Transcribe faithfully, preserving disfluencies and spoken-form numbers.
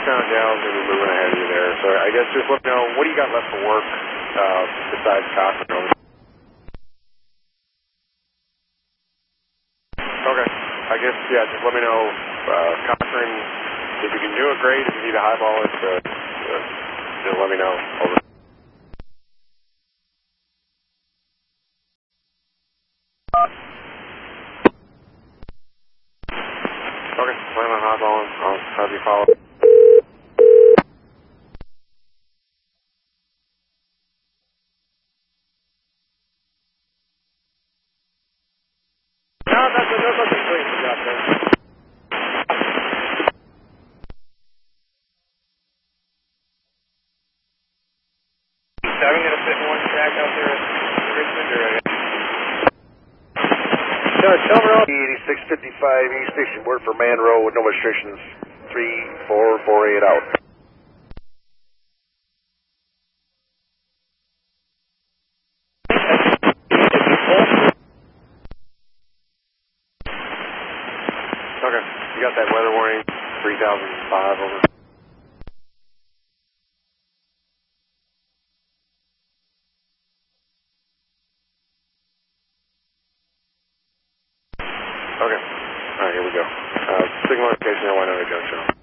Yorktown Dale is going to be moving ahead of you there. So I guess just let me know, what do you got left for work uh, besides Cochrane over? Okay. I guess, yeah, just let me know, uh, Cochrane, if you can do it, great. If you need to highball it, uh, uh, just let me know. Over. Okay, plan on highballing. I'll have you follow. No, that's, that's nothing crazy out there. I'm going to fit in one track out there at Richmond, or no, tell me all. eighty-six fifty-five East Station, word for Man Row with no restrictions, three four four eight out. Okay, you got that weather warning, three thousand five over. Okay, alright, here we go. Uh, signal location at Winona Junction.